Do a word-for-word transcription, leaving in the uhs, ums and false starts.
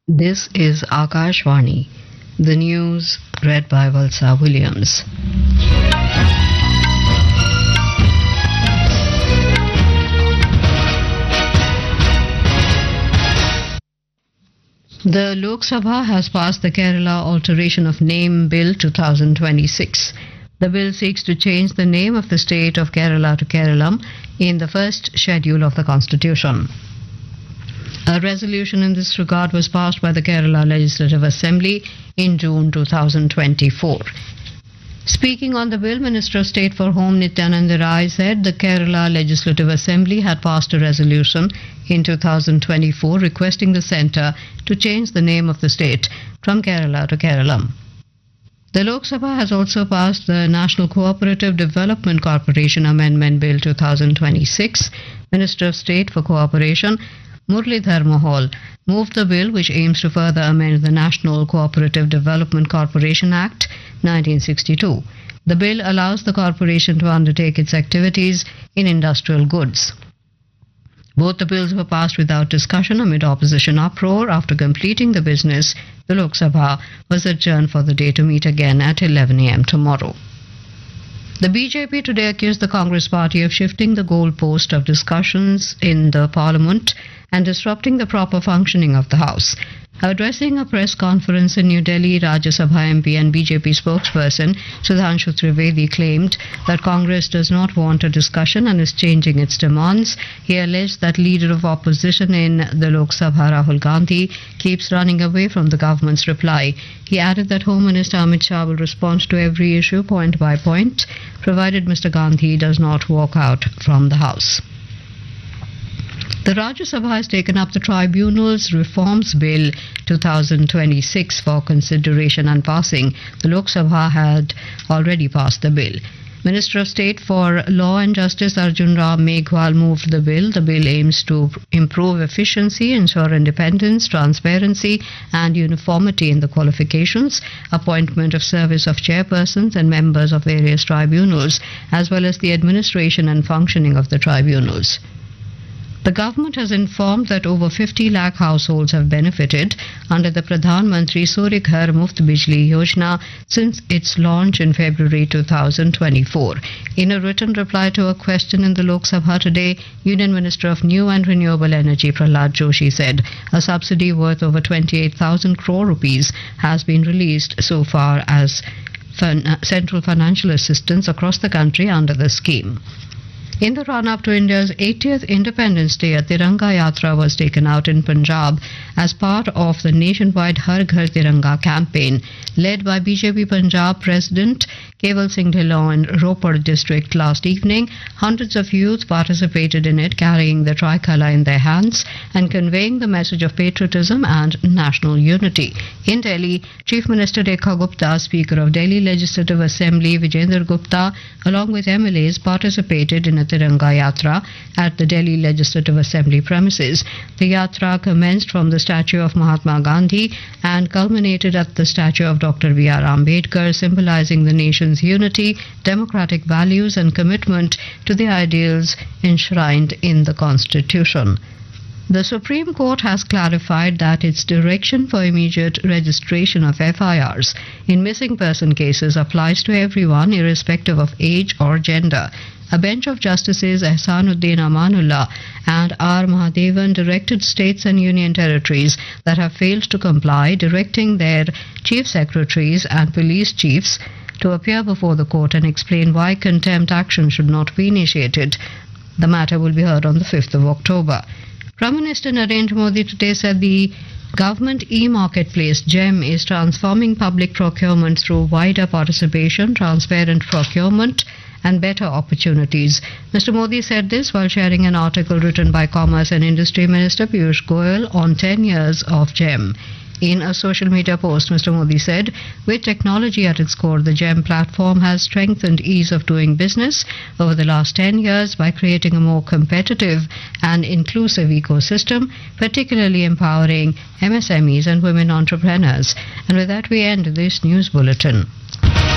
This is Akashvani. The news read by Valsa Williams. The Lok Sabha has passed the Kerala Alteration of Name Bill twenty twenty-six. The bill seeks to change the name of the state of Kerala to Keralam in the first schedule of the Constitution. A resolution in this regard was passed by the Kerala Legislative Assembly in June twenty twenty-four. Speaking on the bill, Minister of State for Home Nityananda Rai said the Kerala Legislative Assembly had passed a resolution in two thousand twenty-four requesting the centre to change the name of the state from Kerala to Keralam. The Lok Sabha has also passed the National Cooperative Development Corporation Amendment Bill twenty twenty-six. Minister of State for Cooperation Muralidhar Mohol moved the bill, which aims to further amend the National Cooperative Development Corporation Act nineteen sixty-two. The bill allows the corporation to undertake its activities in industrial goods. Both the bills were passed without discussion amid opposition uproar. After completing the business, the Lok Sabha was adjourned for the day to meet again at eleven a m tomorrow. The B J P today accused the Congress party of shifting the goalpost of discussions in the parliament and disrupting the proper functioning of the House. Addressing a press conference in New Delhi, Rajya Sabha M P and B J P spokesperson Sudhanshu Trivedi claimed that Congress does not want a discussion and is changing its demands. He alleged that leader of opposition in the Lok Sabha, Rahul Gandhi, keeps running away from the government's reply. He added that Home Minister Amit Shah will respond to every issue point by point, provided Mister Gandhi does not walk out from the House. The Rajya Sabha has taken up the Tribunals Reforms Bill twenty twenty-six for consideration and passing. The Lok Sabha had already passed the bill. Minister of State for Law and Justice Arjun Ram Meghwal moved the bill. The bill aims to improve efficiency, ensure independence, transparency and uniformity in the qualifications, appointment of service of chairpersons and members of various tribunals, as well as the administration and functioning of the tribunals. The government has informed that over fifty lakh households have benefited under the Pradhan Mantri Surya Ghar Muft Bijli Yojana since its launch in February twenty twenty-four. In a written reply to a question in the Lok Sabha today, Union Minister of New and Renewable Energy Prahlad Joshi said a subsidy worth over twenty-eight thousand crore rupees has been released so far as fin- central financial assistance across the country under the scheme. In the run-up to India's eightieth Independence Day, a Tiranga Yatra was taken out in Punjab as part of the nationwide Har Ghar Tiranga campaign. Led by B J P Punjab President Keval Singh Dhillon in Ropar district last evening, hundreds of youth participated in it, carrying the tricolour in their hands and conveying the message of patriotism and national unity. In Delhi, Chief Minister Rekha Gupta, Speaker of Delhi Legislative Assembly Vijender Gupta, along with M L As, participated in a Tiranga Yatra at the Delhi Legislative Assembly premises. The Yatra commenced from the statue of Mahatma Gandhi and culminated at the statue of Doctor B R Ambedkar, symbolizing the nation's unity, democratic values and commitment to the ideals enshrined in the Constitution. The Supreme Court has clarified that its direction for immediate registration of F I Rs in missing person cases applies to everyone irrespective of age or gender. A bench of Justices Ehsanuddin Amanullah and R. Mahadevan directed states and union territories that have failed to comply, directing their chief secretaries and police chiefs to appear before the court and explain why contempt action should not be initiated. The matter will be heard on the fifth of October. Prime Minister Narendra Modi today said the government e-marketplace GEM is transforming public procurement through wider participation, transparent procurement and better opportunities. Mister Modi said this while sharing an article written by Commerce and Industry Minister Piyush Goyal on ten years of GEM. In a social media post, Mister Modi said, with technology at its core, the GEM platform has strengthened ease of doing business over the last ten years by creating a more competitive and inclusive ecosystem, particularly empowering M S M Es and women entrepreneurs. And with that, we end this news bulletin.